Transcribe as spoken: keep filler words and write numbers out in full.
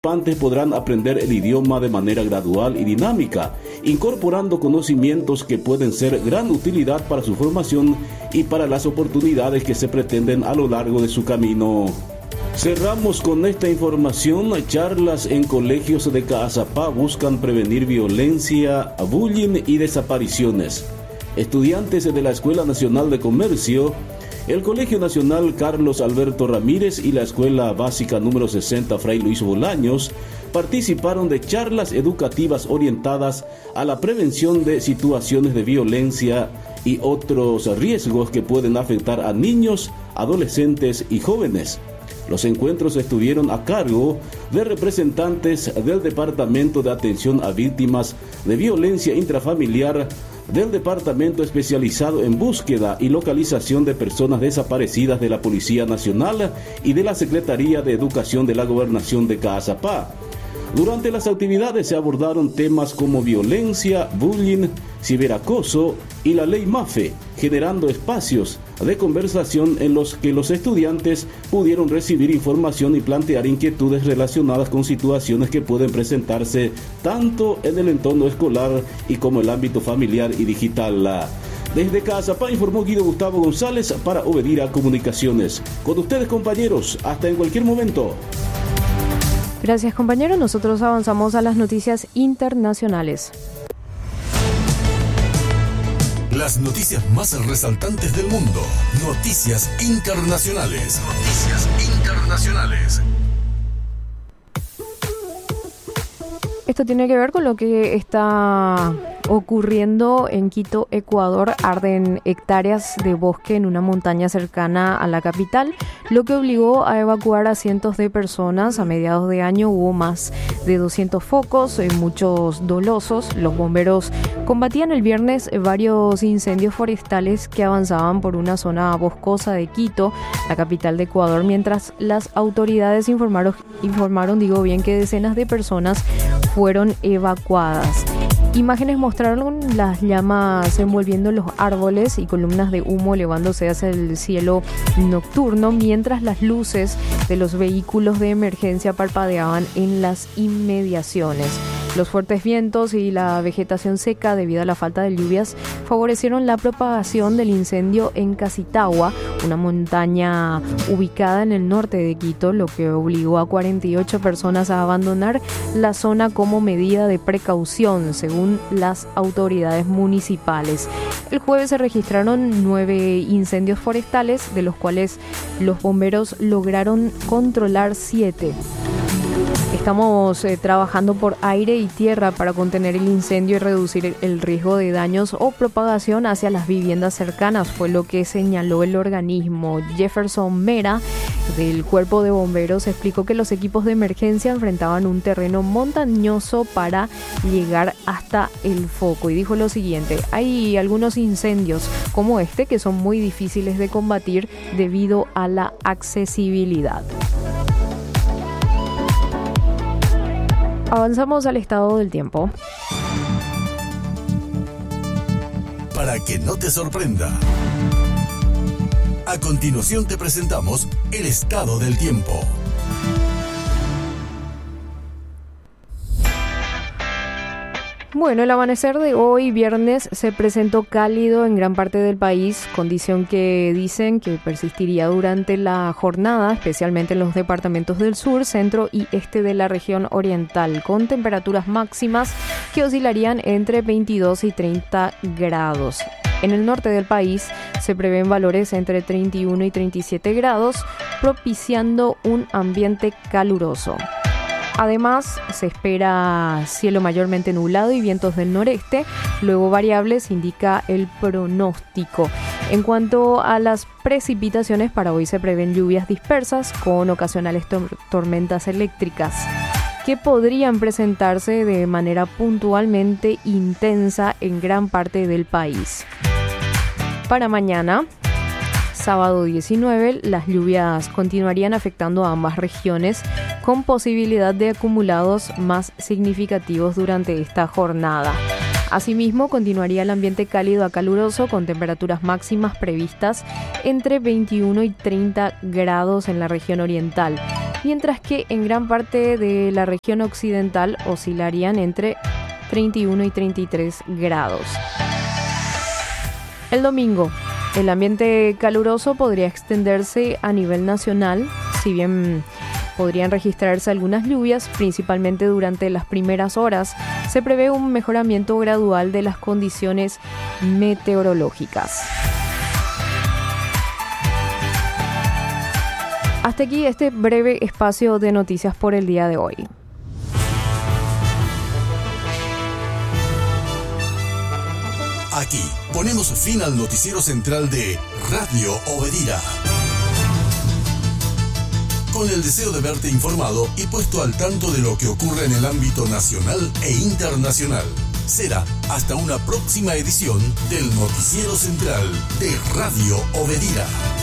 participantes podrán aprender el idioma de manera gradual y dinámica, incorporando conocimientos que pueden ser gran utilidad para su formación y para las oportunidades que se pretenden a lo largo de su camino. Cerramos con esta información. Charlas en colegios de Caazapá buscan prevenir violencia, bullying y desapariciones. Estudiantes de la Escuela Nacional de Comercio, el Colegio Nacional Carlos Alberto Ramírez y la Escuela Básica número sesenta Fray Luis Bolaños participaron de charlas educativas orientadas a la prevención de situaciones de violencia y otros riesgos que pueden afectar a niños, adolescentes y jóvenes. Los encuentros estuvieron a cargo de representantes del Departamento de Atención a Víctimas de Violencia Intrafamiliar, del Departamento Especializado en Búsqueda y Localización de Personas Desaparecidas de la Policía Nacional y de la Secretaría de Educación de la Gobernación de Caazapá. Durante las actividades se abordaron temas como violencia, bullying, ciberacoso y la ley MAFE, generando espacios de conversación en los que los estudiantes pudieron recibir información y plantear inquietudes relacionadas con situaciones que pueden presentarse tanto en el entorno escolar y como el ámbito familiar y digital. Desde Caazapá informó Guido Gustavo González para Obedira Comunicaciones. Con ustedes, compañeros, hasta en cualquier momento. Gracias, compañero. Nosotros avanzamos a las noticias internacionales. Las noticias más resaltantes del mundo. Noticias internacionales. Noticias internacionales. Esto tiene que ver con lo que está ocurriendo en Quito, Ecuador. Arden hectáreas de bosque en una montaña cercana a la capital, lo que obligó a evacuar a cientos de personas. A mediados de año hubo más de doscientos focos, eh, muchos dolosos. Los bomberos combatían el viernes varios incendios forestales que avanzaban por una zona boscosa de Quito, la capital de Ecuador, mientras las autoridades informaron, informaron digo bien, que decenas de personas fueron evacuadas. Imágenes mostraron las llamas envolviendo los árboles y columnas de humo elevándose hacia el cielo nocturno, mientras las luces de los vehículos de emergencia parpadeaban en las inmediaciones. Los fuertes vientos y la vegetación seca debido a la falta de lluvias favorecieron la propagación del incendio en Casitagua, una montaña ubicada en el norte de Quito, lo que obligó a cuarenta y ocho personas a abandonar la zona como medida de precaución, según las autoridades municipales. El jueves se registraron nueve incendios forestales, de los cuales los bomberos lograron controlar siete. Estamos eh, trabajando por aire y tierra para contener el incendio y reducir el, el riesgo de daños o propagación hacia las viviendas cercanas, fue lo que señaló el organismo. Jefferson Mera, del Cuerpo de Bomberos, explicó que los equipos de emergencia enfrentaban un terreno montañoso para llegar hasta el foco, y dijo lo siguiente: hay algunos incendios como este que son muy difíciles de combatir debido a la accesibilidad. Avanzamos al estado del tiempo. Para que no te sorprenda. A continuación te presentamos el estado del tiempo. Bueno, el amanecer de hoy, viernes, se presentó cálido en gran parte del país, condición que dicen que persistiría durante la jornada, especialmente en los departamentos del sur, centro y este de la región oriental, con temperaturas máximas que oscilarían entre veintidós y treinta grados. En el norte del país se prevén valores entre treinta y uno y treinta y siete grados, propiciando un ambiente caluroso. Además, se espera cielo mayormente nublado y vientos del noreste, luego variables, indica el pronóstico. En cuanto a las precipitaciones, para hoy se prevén lluvias dispersas con ocasionales tor- tormentas eléctricas que podrían presentarse de manera puntualmente intensa en gran parte del país. Para mañana, sábado diecinueve, las lluvias continuarían afectando a ambas regiones, con posibilidad de acumulados más significativos durante esta jornada. Asimismo, continuaría el ambiente cálido a caluroso, con temperaturas máximas previstas entre veintiuno y treinta grados en la región oriental. mientras que en gran parte de la región occidental oscilarían entre treinta y uno y treinta y tres grados. El domingo, el ambiente caluroso podría extenderse a nivel nacional, si bien podrían registrarse algunas lluvias, principalmente durante las primeras horas. Se prevé un mejoramiento gradual de las condiciones meteorológicas. Hasta aquí este breve espacio de noticias por el día de hoy. Aquí ponemos fin al noticiero central de Radio Obedira, con el deseo de verte informado y puesto al tanto de lo que ocurre en el ámbito nacional e internacional. Será hasta una próxima edición del noticiero central de Radio Obedira.